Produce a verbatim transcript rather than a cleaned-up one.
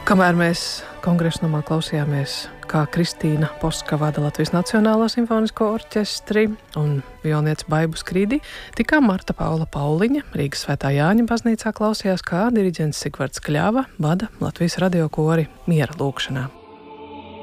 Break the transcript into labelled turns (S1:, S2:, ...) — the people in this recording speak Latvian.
S1: Kamēr mēs kongresa namā klausījāmies, kā Kristīna Poska vada Latvijas Nacionālo simfonisko orķestri un violnietis Baibu Skrīdi, tikā Marta Paula Pauliņa Rīgas Svētā Jāņa baznīcā klausījās, kā diriģents Sigvards Kļava vada Latvijas radio kori miera lūkšanā.